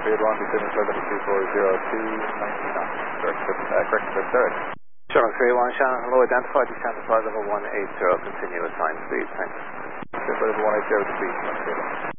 Period 1, descending flight level 240, 290 knots. Correct, third. Sherman 31, Shannon, hello, identified, descend to flight level 180, continue assigned speed, thanks. Flight level 180 to speed,